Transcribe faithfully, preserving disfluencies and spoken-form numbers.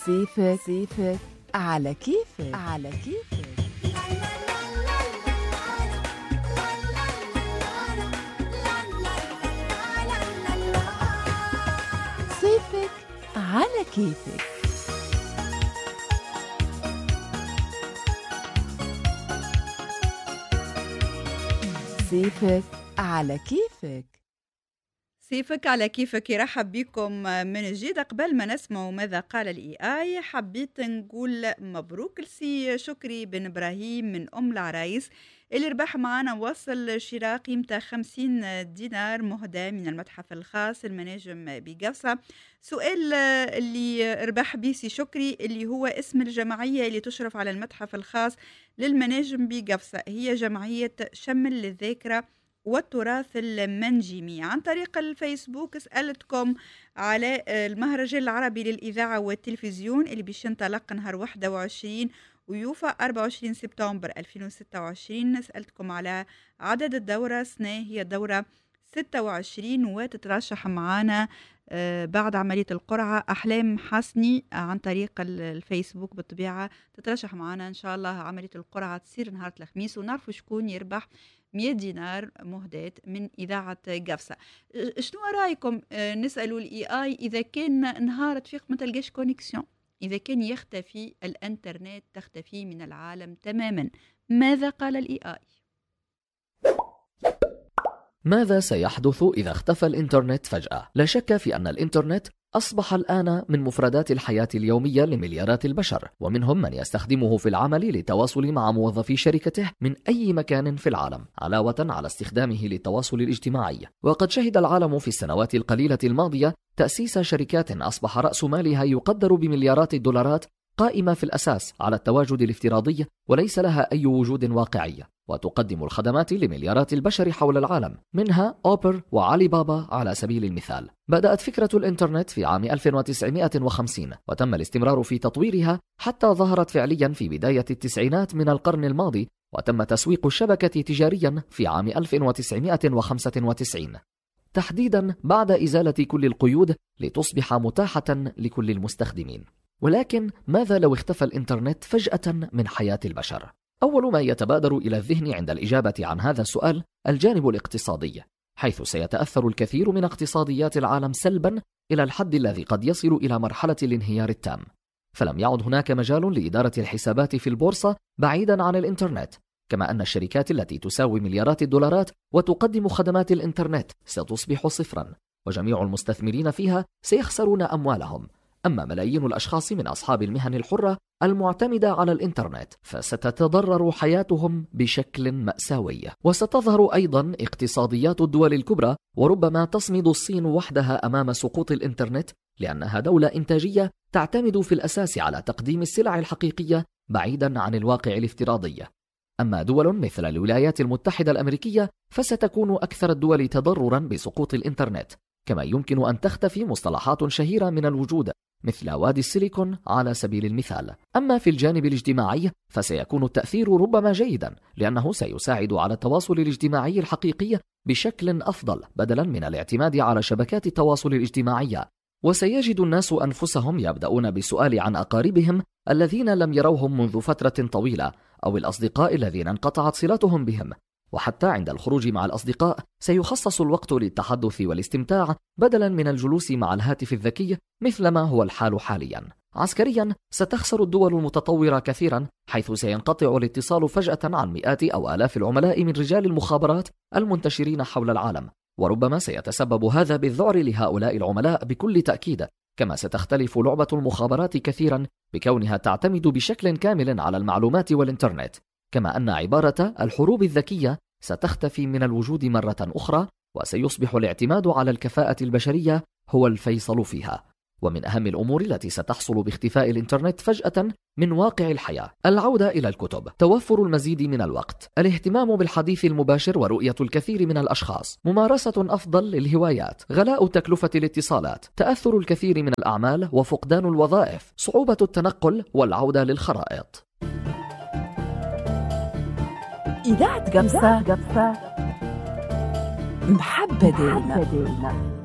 سيفك سيفك على كيفك على كيفك. صيفك على كيفك. صيفك على كيفك. صيفك على كيفك يرحب بكم من جديد. قبل ما نسمع ماذا قال الاي اي حبيت نقول مبروك لسي شكري بن ابراهيم من ام العرايس اللي ربح معنا وصل شراء قيمته خمسين دينار مهدى من المتحف الخاص المناجم بقفصة. سؤال اللي ربح به سي شكري اللي هو اسم الجمعية اللي تشرف على المتحف الخاص للمناجم بقفصة هي جمعية شمل للذاكرة والتراث المنجمي. عن طريق الفيسبوك سألتكم على المهرجان العربي للإذاعة والتلفزيون اللي باش ينطلق نهار واحد وعشرين ويوفى أربعة وعشرين سبتمبر ألفين وستة وعشرين. سألتكم على عدد الدورة، سنة هي الدورة ستة وعشرين، وتترشح معنا بعد عملية القرعة أحلام حسني عن طريق الفيسبوك. بالطبيعة تترشح معنا إن شاء الله. عملية القرعة تصير نهار الخميس ونعرفوا شكون يربح مية دينار مهداة من إذاعة قفصة. شنو رأيكم نسألوا الاي اي إذا كان نهار تفيق ما تلقاش كونيكسيون، إذا كان يختفي الانترنت تختفي من العالم تماما، ماذا قال الاي اي؟ ماذا سيحدث إذا اختفى الإنترنت فجأة؟ لا شك في أن الإنترنت أصبح الآن من مفردات الحياة اليومية لمليارات البشر، ومنهم من يستخدمه في العمل للتواصل مع موظفي شركته من أي مكان في العالم، علاوة على استخدامه للتواصل الاجتماعي. وقد شهد العالم في السنوات القليلة الماضية تأسيس شركات أصبح رأس مالها يقدر بمليارات الدولارات، قائمة في الأساس على التواجد الافتراضي وليس لها أي وجود واقعي، وتقدم الخدمات لمليارات البشر حول العالم، منها أوبر وعلي بابا على سبيل المثال. بدأت فكرة الإنترنت في عام ألف وتسعمائة وخمسين، وتم الاستمرار في تطويرها حتى ظهرت فعليا في بداية التسعينات من القرن الماضي، وتم تسويق الشبكة تجاريا في عام ألف وتسعمائة وخمسة وتسعين، تحديدا بعد إزالة كل القيود لتصبح متاحة لكل المستخدمين. ولكن ماذا لو اختفى الإنترنت فجأة من حياة البشر؟ أول ما يتبادر إلى الذهن عند الإجابة عن هذا السؤال الجانب الاقتصادي، حيث سيتأثر الكثير من اقتصاديات العالم سلبا إلى الحد الذي قد يصل إلى مرحلة الانهيار التام. فلم يعد هناك مجال لإدارة الحسابات في البورصة بعيدا عن الإنترنت، كما أن الشركات التي تساوي مليارات الدولارات وتقدم خدمات الإنترنت ستصبح صفرا، وجميع المستثمرين فيها سيخسرون أموالهم. أما ملايين الأشخاص من أصحاب المهن الحرة المعتمدة على الإنترنت فستتضرر حياتهم بشكل مأساوي. وستظهر أيضا اقتصاديات الدول الكبرى، وربما تصمد الصين وحدها أمام سقوط الإنترنت، لأنها دولة إنتاجية تعتمد في الأساس على تقديم السلع الحقيقية بعيدا عن الواقع الافتراضي. أما دول مثل الولايات المتحدة الأمريكية فستكون أكثر الدول تضررا بسقوط الإنترنت، كما يمكن أن تختفي مصطلحات شهيرة من الوجود مثل وادي السيليكون على سبيل المثال. أما في الجانب الاجتماعي فسيكون التأثير ربما جيدا، لأنه سيساعد على التواصل الاجتماعي الحقيقي بشكل أفضل بدلا من الاعتماد على شبكات التواصل الاجتماعي. وسيجد الناس أنفسهم يبدأون بالسؤال عن أقاربهم الذين لم يروهم منذ فترة طويلة، أو الأصدقاء الذين انقطعت صلتهم بهم. وحتى عند الخروج مع الأصدقاء سيخصص الوقت للتحدث والاستمتاع بدلا من الجلوس مع الهاتف الذكي مثل ما هو الحال حاليا. عسكريا ستخسر الدول المتطورة كثيرا، حيث سينقطع الاتصال فجأة عن مئات أو آلاف العملاء من رجال المخابرات المنتشرين حول العالم، وربما سيتسبب هذا بالذعر لهؤلاء العملاء بكل تأكيد. كما ستختلف لعبة المخابرات كثيرا بكونها تعتمد بشكل كامل على المعلومات والإنترنت، كما أن عبارة الحروب الذكية ستختفي من الوجود مرة أخرى، وسيصبح الاعتماد على الكفاءة البشرية هو الفيصل فيها. ومن أهم الأمور التي ستحصل باختفاء الإنترنت فجأة من واقع الحياة العودة إلى الكتب، توفر المزيد من الوقت، الاهتمام بالحديث المباشر ورؤية الكثير من الأشخاص، ممارسة أفضل للهوايات، غلاء تكلفة الاتصالات، تأثر الكثير من الأعمال وفقدان الوظائف، صعوبة التنقل والعودة للخرائط. إذاعة قفصة محبة دينا.